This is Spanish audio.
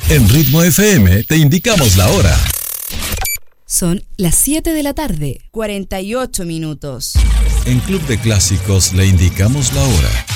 En Ritmo FM te indicamos la hora. Son las 7 de la tarde, 48 minutos. En Club de Clásicos le indicamos la hora.